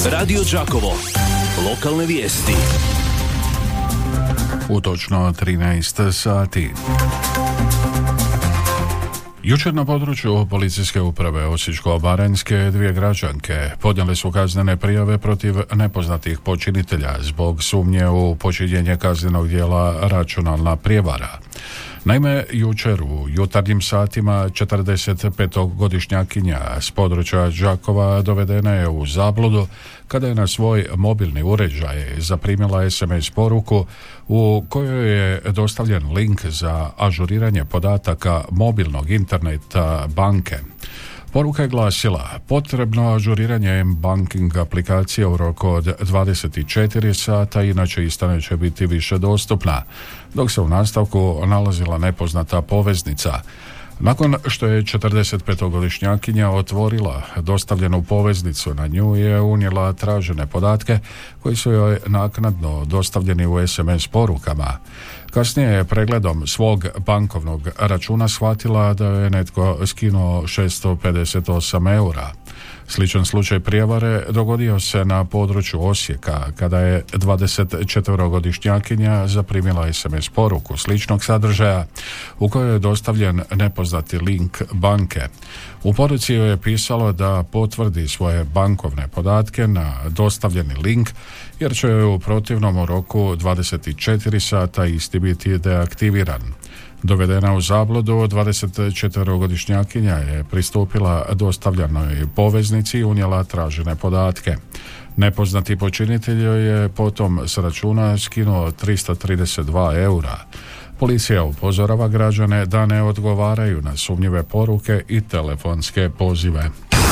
Radio Đakovo. Lokalne vijesti. U točno 13 sati. Jučer na području policijske uprave Osječko-baranjske 2 građanke podnijele su kaznene prijave protiv nepoznatih počinitelja zbog sumnje u počinjenje kaznenog djela računalna prijevara. Naime, jučer u jutarnjim satima 45-godišnjakinja s područja Đakova dovedena je u zabludu kada je na svoj mobilni uređaj zaprimila SMS poruku u kojoj je dostavljen link za ažuriranje podataka mobilnog interneta banke. Poruka je glasila: potrebno ažuriranje M-banking aplikacije u roku od 24 sata, inače ista neće biti više dostupna, dok se u nastavku nalazila nepoznata poveznica. Nakon što je 45-godišnjakinja otvorila dostavljenu poveznicu, na nju je unijela tražene podatke koji su joj naknadno dostavljeni u SMS porukama. Kasnije je pregledom svog bankovnog računa shvatila da je netko skinuo 658 eura. Sličan slučaj prijevare dogodio se na području Osijeka kada je 24-godišnjakinja zaprimila SMS poruku sličnog sadržaja u kojoj je dostavljen nepoznati link banke. U poruci joj je pisalo da potvrdi svoje bankovne podatke na dostavljeni link, jer će joj u protivnom roku 24 sata isti biti deaktiviran. Dovedena u zabludu, 24-godišnjakinja je pristupila dostavljenoj poveznici i unijela tražene podatke. Nepoznati počinitelj je potom s računa skinuo 332 eura. Policija upozorava građane da ne odgovaraju na sumnjive poruke i telefonske pozive.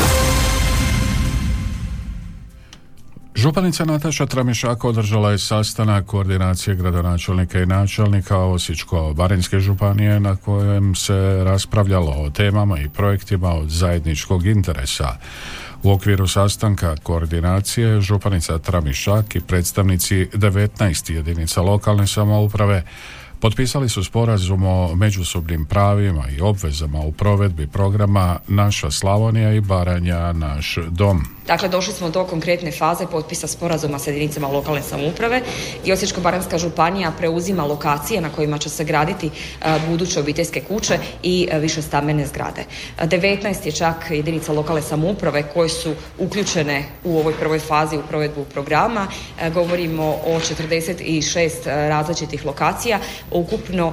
Županica Nataša Tramišak održala je sastanak koordinacije gradonačelnika i načelnika Osječko-baranjske županije na kojem se raspravljalo o temama i projektima od zajedničkog interesa. U okviru sastanka koordinacije županica Tramišak i predstavnici 19 jedinica lokalne samouprave potpisali su sporazum o međusobnim pravima i obvezama u provedbi programa Naša Slavonija i Baranja, naš dom. Dakle, došli smo do konkretne faze potpisa sporazuma sa jedinicama lokalne samouprave i Osječko-baranjska županija preuzima lokacije na kojima će se graditi buduće obiteljske kuće i višestambene zgrade. 19 je čak jedinica lokalne samouprave koje su uključene u ovoj prvoj fazi u provedbu programa. Govorimo o 46 različitih lokacija, ukupno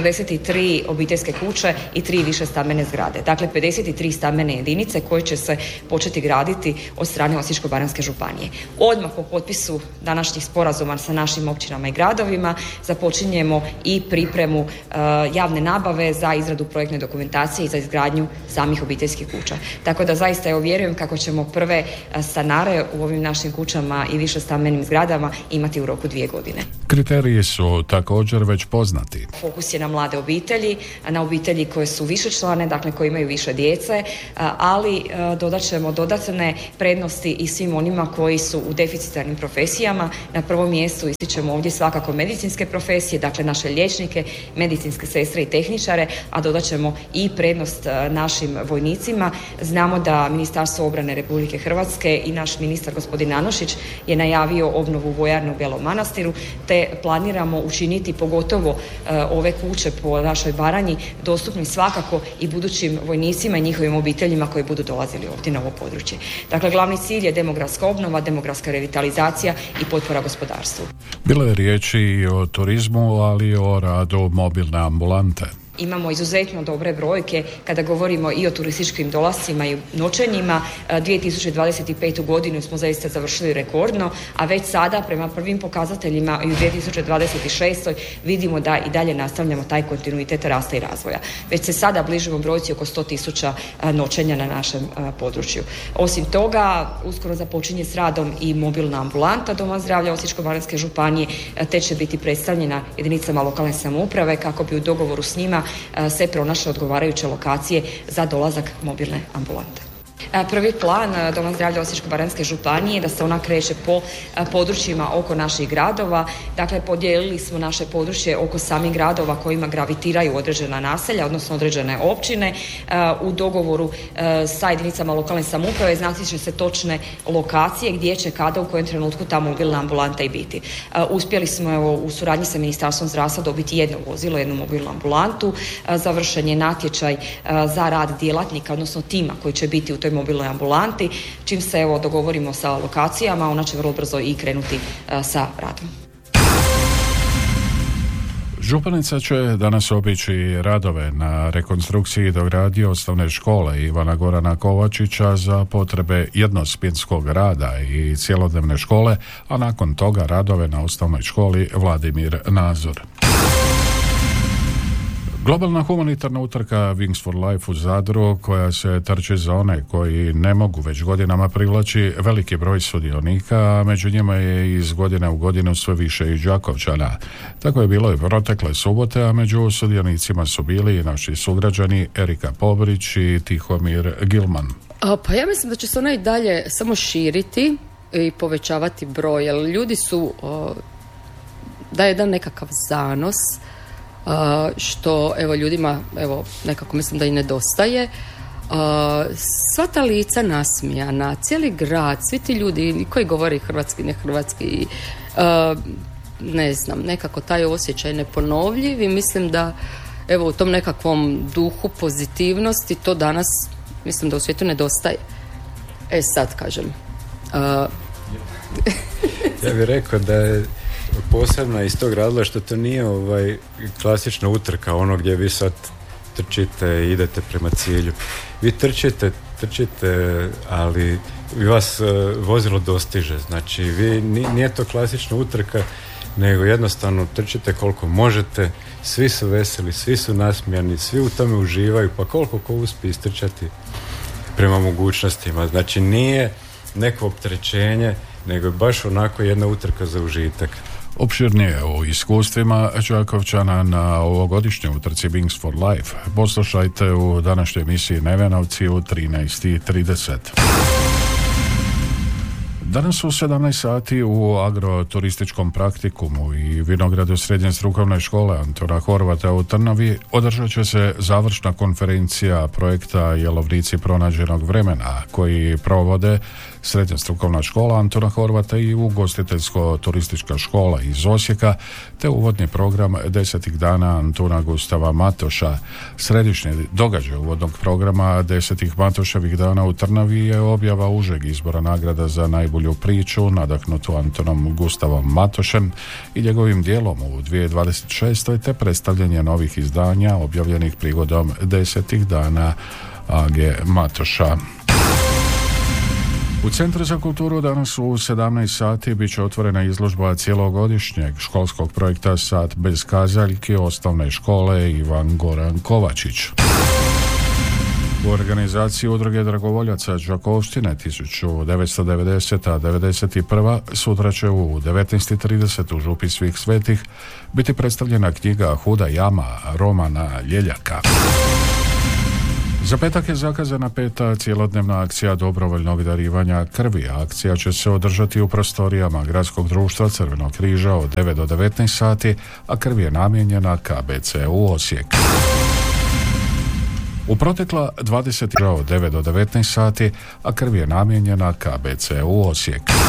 43 obiteljske kuće i 3 višestambene zgrade. Dakle, 53 stambene jedinice koje će se početi graditi od strane Osječko-baranjske županije. Odmah po potpisu današnjih sporazuma sa našim općinama i gradovima započinjemo i pripremu javne nabave za izradu projektne dokumentacije i za izgradnju samih obiteljskih kuća. Tako da zaista vjerujem kako ćemo prve stanare u ovim našim kućama i višestambenim zgradama imati u roku 2 godine. Kriteriji su također već poznati. Fokus je na mlade obitelji, na obitelji koje su višečlane, dakle koje imaju više djece, ali dodat ćemo dodatne prednosti i svim onima koji su u deficitarnim profesijama. Na prvom mjestu ističemo ovdje svakako medicinske profesije, dakle naše liječnike, medicinske sestre i tehničare, a dodat ćemo i prednost našim vojnicima. Znamo da Ministarstvo obrane Republike Hrvatske i naš ministar gospodin Anušić je najavio obnovu vojarne u Belom Manastiru, te planiramo učiniti pogotovo ove kuće po našoj Baranji dostupni svakako i budućim vojnicima i njihovim obiteljima koji budu dolazili ovdje na ovo područje. Dakle, glavni cilj je demografska obnova, demografska revitalizacija i potpora gospodarstvu. Bilo je riječi i o turizmu, ali i o radu mobilne ambulante. Imamo izuzetno dobre brojke kada govorimo i o turističkim dolascima i noćenjima. 2025. godinu smo zaista završili rekordno, a već sada prema prvim pokazateljima i u 2026. vidimo da i dalje nastavljamo taj kontinuitet rasta i razvoja. Već se sada bližimo brojci oko 100.000 noćenja na našem području. Osim toga, uskoro započinje s radom i mobilna ambulanta Doma zdravlja Osječko-baranjske županije, te će biti predstavljena jedinicama lokalne samouprave kako bi u dogovoru s njima se pronašle odgovarajuće lokacije za dolazak mobilne ambulante. Prvi plan Doma zdravlja Osječko-baranjske županije je da se ona kreće po područjima oko naših gradova. Dakle, podijelili smo naše područje oko samih gradova kojima gravitiraju određena naselja, odnosno određene općine. U dogovoru sa jedinicama lokalne samouprave znati će se točne lokacije gdje će, kada, u kojem trenutku ta mobilna ambulanta i biti. Uspjeli smo u suradnji sa Ministarstvom zdravstva dobiti jedno vozilo, jednu mobilnu ambulantu. Završen je natječaj za rad djelatnika, odnosno tima koji će biti u toj mobilnoj ambulanti. Čim se dogovorimo sa lokacijama, ona će vrlo brzo i krenuti sa radom. Županica će danas obići radove na rekonstrukciji i dogradnji osnovne škole Ivana Gorana Kovačića za potrebe jednosmjenskog rada i cjelodnevne škole, a nakon toga radove na osnovnoj školi Vladimir Nazor. Globalna humanitarna utrka Wings for Life u Zadru, koja se trči za one koji ne mogu već godinama, privlači veliki broj sudionika, a među njima je iz godine u godinu sve više i Đakovčana. Tako je bilo i protekle subote, a među sudionicima su bili i naši sugrađani Erika Pobrić i Tihomir Gilman. Pa ja mislim da će se ona i dalje samo širiti i povećavati broj, jer ljudi su da je jedan nekakav zanos, što ljudima nekako mislim da i nedostaje. Sva ta lica nasmijana, cijeli grad, svi ti ljudi koji govori hrvatski, ne hrvatski, ne znam, nekako taj osjećaj neponovljiv i mislim da u tom nekakvom duhu pozitivnosti to danas mislim da u svijetu nedostaje. Sad kažem. Ja bih rekao da je posebna iz tog razloga što to nije klasična utrka, ono gdje vi sad trčite i idete prema cilju. Vi trčite, ali vas vozilo dostiže. Znači, nije to klasična utrka, nego jednostavno trčite koliko možete, svi su veseli, svi su nasmijani, svi u tome uživaju, pa koliko ko uspije istrčati prema mogućnostima. Znači, nije neko opterećenje, nego je baš onako jedna utrka za užitak. Opširnije o iskustvima Đakovčana na ovogodišnjoj utrci Wings for Life poslušajte u današnjoj emisiji Nevenovci u 13:30. Danas u 17 sati u agroturističkom praktikumu i vinogradu Srednje strukovne škole Antuna Horvata u Trnavi održat će se završna konferencija projekta Jelovnici pronađenog vremena, koji provode Srednja strukovna škola Antuna Horvata i ugostiteljsko-turistička škola iz Osijeka, te uvodni program 10 dana Antuna Gustava Matoša. Središnji događaj uvodnog programa 10 Matoševih dana u Trnavi je objava užeg izbora nagrada za najbolju priču nadahnutu Antonom Gustavom Matošem i njegovim dijelom u 2026. te predstavljanje novih izdanja objavljenih prigodom 10 dana A.G. Matoša. U Centru za kulturu danas u 17 sati bit će otvorena izložba cijelogodišnjeg školskog projekta Sat bez kazaljki osnovne škole Ivan Goran Kovačić. U organizaciji Udruge dragovoljaca Đakovštine 1990-91 sutra će u 19:30 u Župi svih svetih biti predstavljena knjiga Huda jama Romana Ljeljaka. Za petak je zakazana 5. cjelodnevna akcija dobrovoljnog darivanja krvi. Akcija će se održati u prostorijama Gradskog društva Crvenog križa od 9 do 19 sati, a krv je namijenjena KBC-u Osijek. U protekla 20 od 9 do 19 sati, a krv je namijenjena KBC-u Osijek.